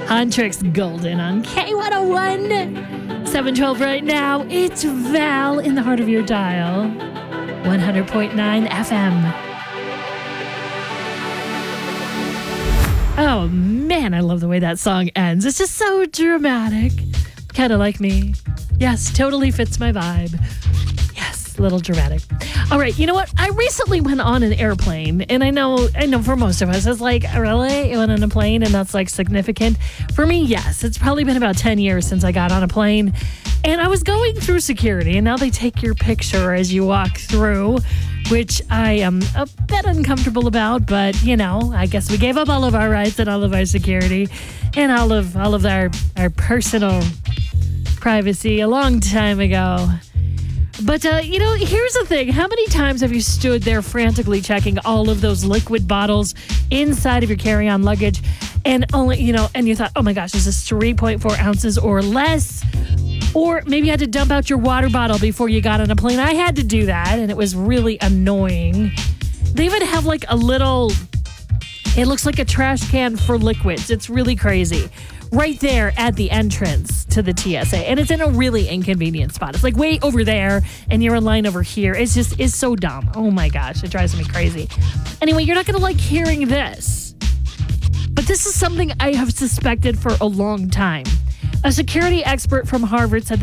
Huntrix Golden on K101. 712 right now. It's Val in the heart of your dial. 100.9 FM. Oh, man, I love the way that song ends. It's just so dramatic. Kind of like me. Yes, totally fits my vibe. Yes, a little dramatic. All right, you know what? I recently went on an airplane, and I know for most of us, it's like, really? You went on a plane, and that's like significant? For me, yes. It's probably been about 10 years since I got on a plane, and I was going through security, and now they take your picture as you walk through, which I am a bit uncomfortable about, but, you know, I guess we gave up all of our rights and all of our security and all of our personal privacy a long time ago. But, here's the thing. How many times have you stood there frantically checking all of those liquid bottles inside of your carry-on luggage and and you thought, oh my gosh, is this 3.4 ounces or less? Or maybe you had to dump out your water bottle before you got on a plane. I had to do that, and it was really annoying. They even have like a little, it looks like a trash can for liquids. It's really crazy. Right there at the entrance to the TSA. And it's in a really inconvenient spot. It's like way over there, and you're in line over here. It's so dumb. Oh my gosh, it drives me crazy. Anyway, you're not going to like hearing this. But this is something I have suspected for a long time. A security expert from Harvard said